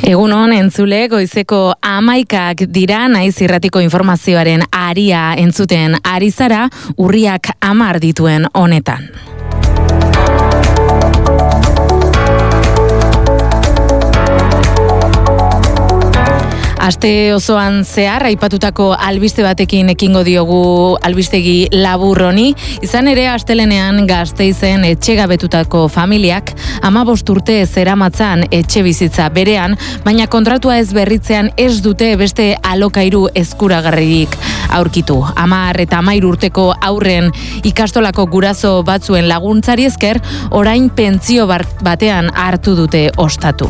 Egunon entzule, goizeko 11 dira, naiz irratiko informazioaren aria entzuten ari zara, urriak 10 dituen honetan. Aste osoan zehar, aipatutako albiste batekin ekingo diogu albistegi labur honi, izan ere astelenean Gasteizen etxegabetutako familiak 15 urte zeramatzan etxe bizitza berean, baina kontratua ez berritzean ez dute beste alokairu eskuragarririk aurkitu. 10 eta 13 urteko aurren ikastolako guraso batzuen laguntzari esker, orain pentsio batean hartu dute ostatu.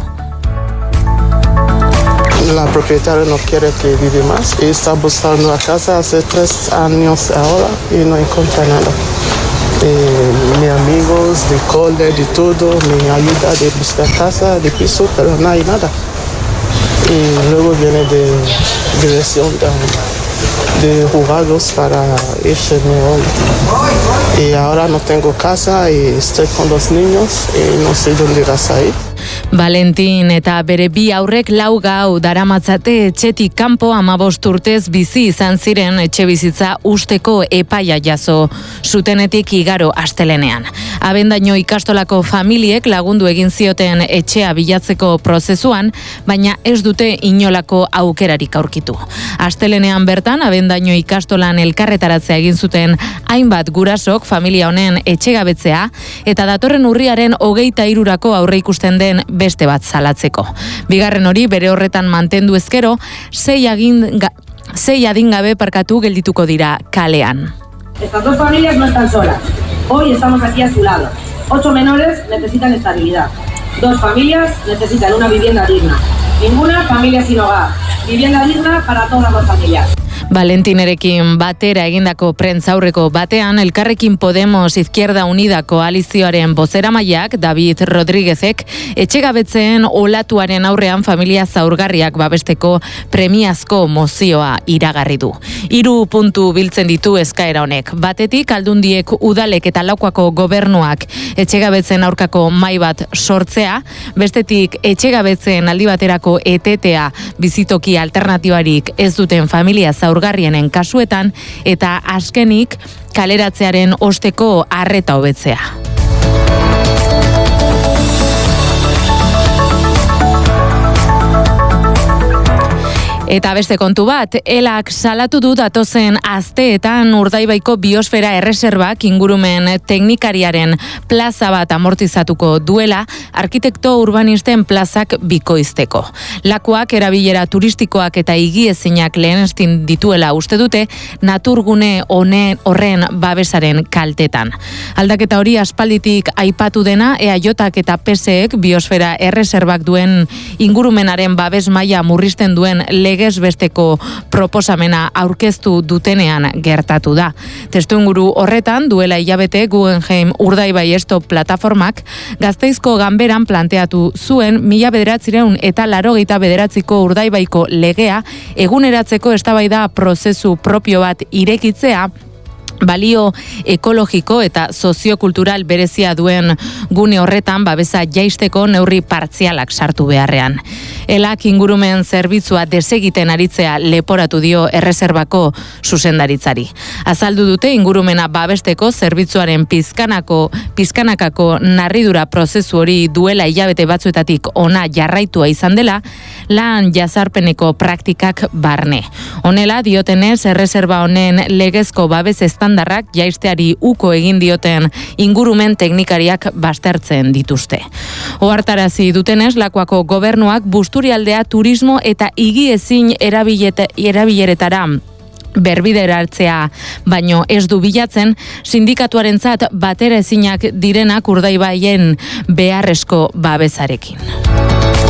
La propietaria no quiere que vive más y está buscando la casa hace 3 años ahora y no encuentra nada. Mis amigos de cole, de todo, me ayuda de buscar casa, de piso, pero no hay nada. Y luego viene de dirección de juzgados para irme hoy. Y ahora no tengo casa y estoy con los niños y no sé dónde vas a ir. Valentin eta bere bi aurrek 4 gau daramatzate etxetik kanpo 15 urtez bizi izan ziren etxe bizitza usteko epaia jaso zutenetik igaro astelenean. Abendaino ikastolako familiek lagundu egin zioten etxea bilatzeko prozesuan, baina ez dute inolako aukerarik aurkitu. Astelenean bertan Abendaino ikastolan elkarretaratzea egin zuten hainbat gurasok familia honen etxegabetzea eta datorren urriaren 23rako aurreikusten den beste bat salatzeko. Bigarren hori bere horretan mantendu ezkero, 6 adingabe parkatu geldituko dira kalean. Estas 2 familias no están solas. Hoy estamos aquí a su lado. 8 menores necesitan estabilidad. 2 familias necesitan una vivienda digna. Ninguna familia sin hogar. Vivienda digna para todas las familias. Valentinerekin batera egindako prentzaurreko batean, Elkarrekin Podemos Izquierda Unida koalizioaren bozeramaileak David Rodríguezek etxegabetzeen olatuaren aurrean familia zaurgarriak babesteko premiazko mozioa iragarri du. 3 puntu biltzen ditu eskaera honek. Batetik, Aldundiek, udalek eta Laukoako gobernuak etxegabetzen aurkako mahai bat sortzea, bestetik etxegabetzen aldi baterako etetea bizitoki alternatibarik ez duten familia zaurgarrienen kasuetan, eta azkenik kaleratzearen osteko arreta hobetzea. Eta beste kontu bat, ELAK salatu du datozen asteetan Urdaibaiko biosfera erreserbak ingurumen teknikariaren plaza bat amortizatuko duela arkitekto urbanisten plazak bikoizteko. Lakuak erabilera turistikoak eta higiezinak lehenestin dituela uste dute naturgune horren babesaren kaltetan. Aldaketa hori aspalditik aipatu dena EAJak eta PSek biosfera erreserbak duen ingurumenaren babes maila murrizten duen legez besteko proposamena aurkeztu dutenean gertatu da. Testuinguru horretan duela hilabete Guggenheim Urdaibai Stop plataformak Gasteizko ganberan planteatu zuen 1989ko Urdaibaiko legea eguneratzeko eztabaida prozesu propio bat irekitzea, balio ekologiko eta soziokultural berezia duen gune horretan babesa jaisteko neurri partzialak sartu beharrean. ELAK ingurumen zerbitzua desegiten aritzea leporatu dio erreserbako zuzendaritzari. Azaldu dute ingurumena babesteko zerbitzuaren pizkanakako narridura prozesu hori duela hilabete batzuetatik ona jarraitua izan dela, lan jazarpeneko praktikak barne. Honela diotenez erreserba honen legezko babes estandarrak jaisteari uko egin dioten ingurumen teknikariak baztertzen dituzte. Ohartarazi dutenez, Lakuako gobernuak Busturialdea turismo eta higiezin erabileretara berbideratzea baino ez du bilatzen sindikatuarentzat batera ezinak direnak Urdaibaien beharrezko babesarekin.